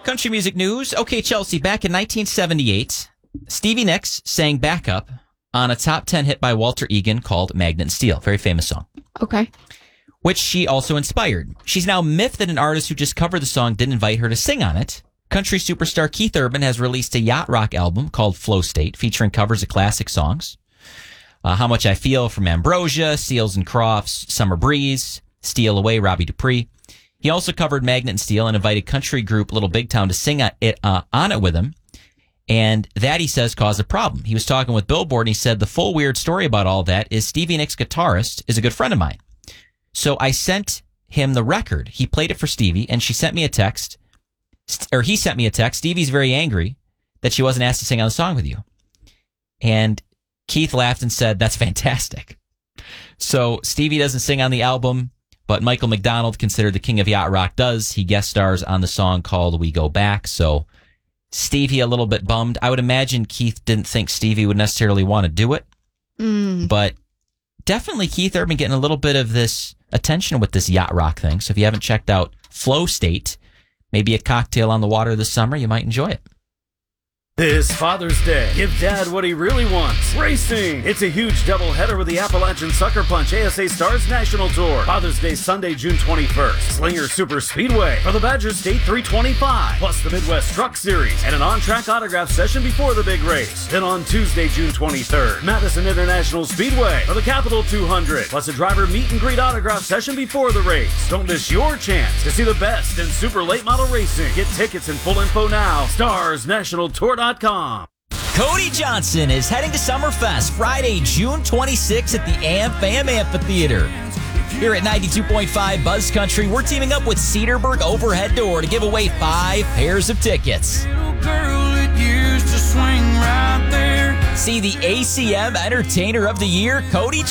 Country music news. Okay, Chelsea, back in 1978, Stevie Nicks sang backup on a top 10 hit by Walter Egan called Magnet and Steel. Very famous song. Okay. Which she also inspired. She's now miffed that an artist who just covered the song didn't invite her to sing on it. Country superstar Keith Urban has released a yacht rock album called Flow State, featuring covers of classic songs. How Much I Feel from Ambrosia, Seals and Crofts, Summer Breeze, Steal Away, Robbie Dupree. He also covered Magnet and Steel and invited country group Little Big Town to sing on it with him. And that, he says, caused a problem. He was talking with Billboard, and he said the full weird story about all that is Stevie Nicks' guitarist is a good friend of mine. So I sent him the record. He played it for Stevie, and she sent me a text, or he sent me a text. Stevie's very angry that she wasn't asked to sing on the song with you. And Keith laughed and said, that's fantastic. So Stevie doesn't sing on the album, but Michael McDonald, considered the king of yacht rock, does. He guest stars on the song called We Go Back. So Stevie a little bit bummed. I would imagine Keith didn't think Stevie would necessarily want to do it. But definitely Keith Urban getting a little bit of this attention with this yacht rock thing. So if you haven't checked out Flow State, maybe a cocktail on the water this summer, you might enjoy it. This Father's Day, give Dad what he really wants. Racing! It's a huge doubleheader with the Appalachian Sucker Punch ASA Stars National Tour. Father's Day Sunday, June 21st. Slinger Super Speedway for the Badger State 325. Plus the Midwest Truck Series and an on-track autograph session before the big race. Then on Tuesday, June 23rd, Madison International Speedway for the Capital 200. Plus a driver meet and greet autograph session before the race. Don't miss your chance to see the best in super late model racing. Get tickets and full info now. StarsNationalTour.com. Cody Johnson is heading to Summerfest Friday, June 26th at the AmFam Amphitheater. Here at 92.5 Buzz Country, we're teaming up with Cedarburg Overhead Door to give away 5 pairs of tickets. See the ACM Entertainer of the Year, Cody